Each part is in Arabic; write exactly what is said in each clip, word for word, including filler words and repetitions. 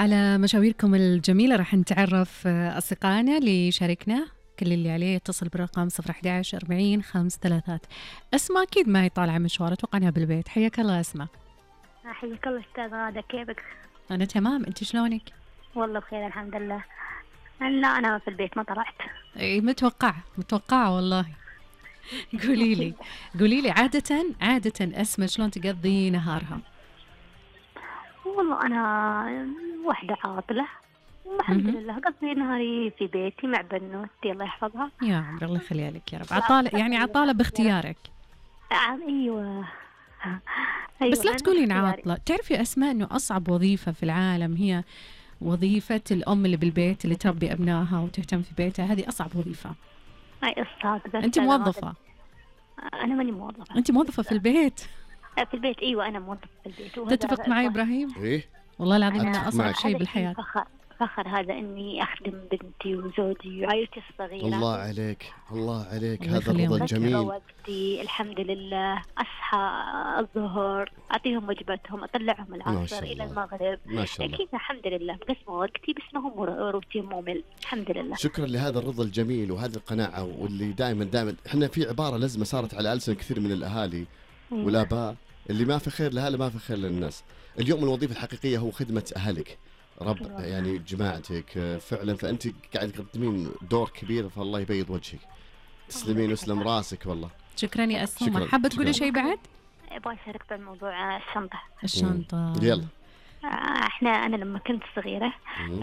على مشاويركم الجميلة. راح نتعرف أصدقائنا اللي شاركنا. كل اللي عليه يتصل بالرقم صفر أحد عشر أربعين خمس ثلاثات. أسماء أكيد ما هي طالعة مشوار، أتوقع أنها بالبيت. حياك الله أسماء. حياك الله أستاذ غادة، كيفك؟ أنا تمام، أنت شلونك؟ والله بخير الحمد لله. لا أنا في البيت ما طلعت. إيه متوقعة متوقعة والله. قولي لي قولي لي عادة عادة أسماء شلون تقضي نهارها؟ والله أنا وحدة عاطلة الحمد لله، قضي نهاري في بيتي مع بنوتي الله يحفظها. يا عمري الله يخليها لك يا رب. عطالة يعني عطالة باختيارك. أيوة. أيوة بس لا تقولين عاطلة. تعرفي أسماء أنه أصعب وظيفة في العالم هي وظيفة الأم اللي بالبيت اللي تربي أبنائها وتهتم في بيتها. هذه أصعب وظيفة. أي أصعب. أنت موظفة؟ أنا ماني موظفة. أنت موظفة في البيت؟ في البيت أيوة أنا موظفة في البيت. تتفق معي إبراهيم؟ إيه والله العظيم أنا أصعب شيء بالحياة. فخر فخر هذا إني أخدم بنتي وزوجي وعائلتي الصغيرة. الله عليك الله عليك، الله هذا الرضا الجميل. وقتي الحمد لله، أصحى الظهر أعطيهم وجبتهم، أطلعهم العصر إلى المغرب. ما شاء الله. أكيد الحمد لله مقسمة وقتي، بس ما هو روتين ممل الحمد لله. شكرا لهذا الرضا الجميل وهذه القناعة، واللي دائما دائما احنا في عبارة لازمة صارت على ألسن كثير من الأهالي والآباء، اللي ما في خير لأهله ما في خير للناس. اليوم الوظيفة الحقيقية هو خدمة أهلك، رب يعني جماعتك فعلا، فأنت قاعد تقدمين دور كبير، فالله يبيض وجهك. تسلمين ويسلم راسك والله. شكرا يا أسماء. حابة تقولي شيء بعد؟ أبغى أشارك بالموضوع الشنطة. الشنطة يلا. احنا انا لما كنت صغيره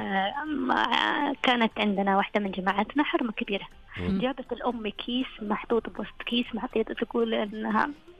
كانت عندنا واحده من جماعتنا حرمه كبيره، جابت الام كيس محطوط بوسط كيس محطوط، تقول انها